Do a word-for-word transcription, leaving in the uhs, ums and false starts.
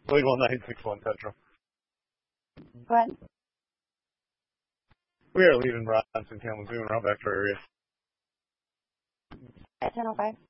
Legal nine six one Central. Go ahead. We are leaving Bronson Kalamazoo and around back to our area. At ten oh five.